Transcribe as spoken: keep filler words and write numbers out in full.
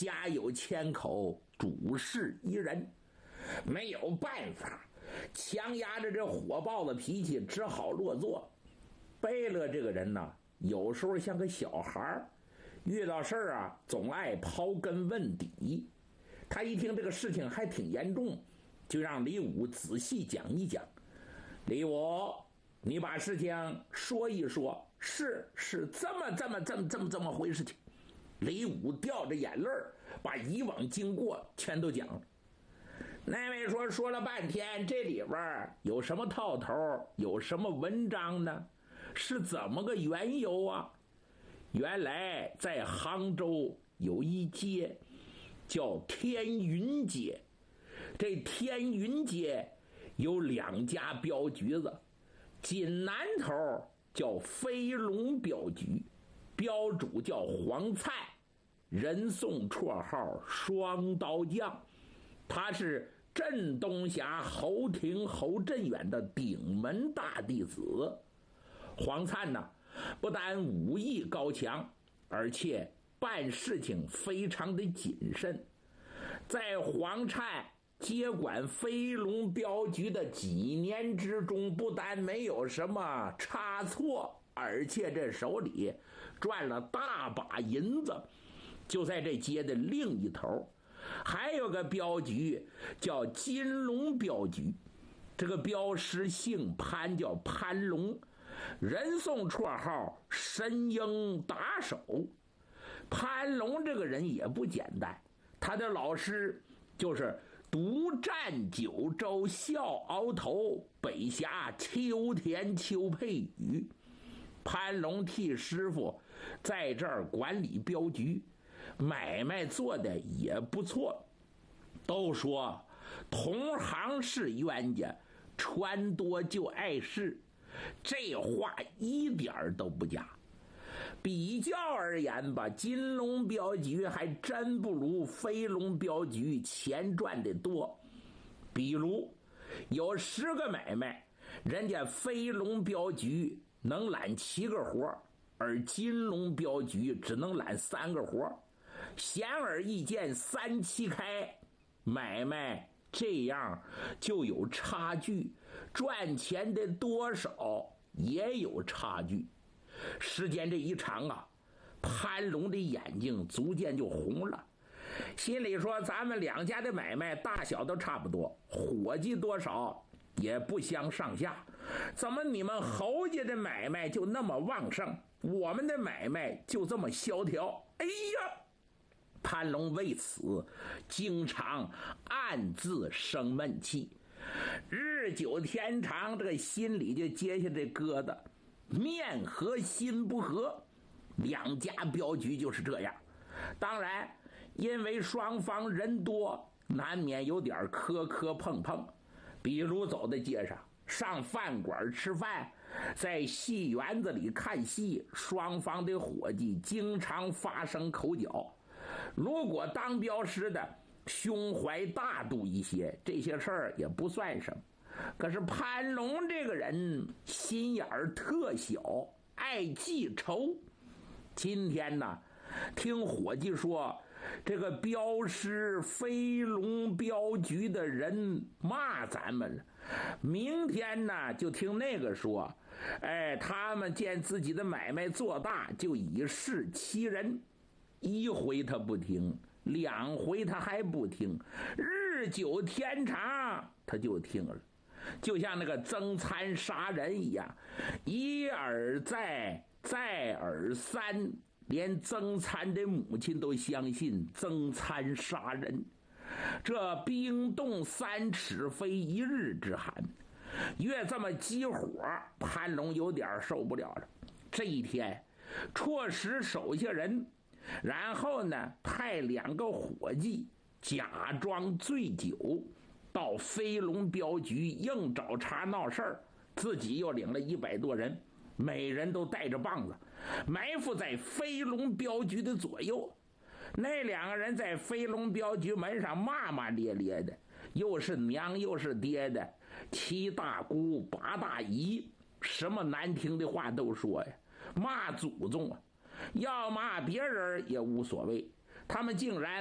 家有千口，主事一人，没有办法，强压着这火爆的脾气，只好落座。贝勒这个人呢，有时候像个小孩，遇到事儿啊，总爱刨根问底。他一听这个事情还挺严重，就让李武仔细讲一讲。李武，你把事情说一说，是是这么这么这么这么这么回事情。李武掉着眼泪把以往经过全都讲了。那位说说了半天，这里边有什么套头，有什么文章呢？是怎么个缘由啊？原来在杭州有一街叫天云街，这天云街有两家镖局子，紧南头叫飞龙镖局，镖主叫黄灿，人送绰号双刀将，他是镇东峡侯廷侯振远的顶门大弟子。黄灿呢，不但武艺高强，而且办事情非常的谨慎。在黄灿接管飞龙镖局的几年之中，不但没有什么差错，而且这手里赚了大把银子。就在这街的另一头，还有个镖局叫金龙镖局，这个镖师姓潘，叫潘龙，人送绰号神鹰打手。潘龙这个人也不简单，他的老师就是独占九州笑鳌头北峡秋田邱佩宇。潘龙替师傅在这儿管理镖局，买卖做的也不错。都说同行是冤家，船多就碍事，这话一点都不假。比较而言吧，金龙镖局还真不如飞龙镖局钱赚的多。比如有十个买卖，人家飞龙镖局能揽七个活，而金龙镖局只能揽三个活。显而易见，三七开，买卖这样就有差距，赚钱的多少也有差距。时间这一长啊，潘龙的眼睛逐渐就红了，心里说咱们两家的买卖大小都差不多，伙计多少也不相上下，怎么你们侯家的买卖就那么旺盛，我们的买卖就这么萧条？哎呀，潘龙为此经常暗自生闷气，日久天长，这个心里就结下这疙瘩，面和心不和。两家镖局就是这样，当然因为双方人多，难免有点磕磕碰碰。比如走在街上，上饭馆吃饭，在戏园子里看戏，双方的伙计经常发生口角。如果当镖师的胸怀大度一些，这些事儿也不算什么。可是潘龙这个人心眼儿特小，爱记仇。今天呢，听伙计说这个镖师飞龙镖局的人骂咱们了，明天呢就听那个说，哎，他们见自己的买卖做大，就以势欺人。一回他不听，两回他还不听，日久天长他就听了。就像那个曾参杀人一样，一而再再而三，连曾参的母亲都相信曾参杀人。这冰冻三尺非一日之寒，越这么激火，潘龙有点受不了了。这一天戳使手下人，然后呢派两个伙计假装醉酒到飞龙镖局硬找茬闹事儿，自己又领了一百多人，每人都带着棒子，埋伏在飞龙镖局的左右。那两个人在飞龙镖局门上骂骂咧咧的，又是娘又是爹的，七大姑八大姨，什么难听的话都说呀，骂祖宗啊，要骂别人也无所谓，他们竟然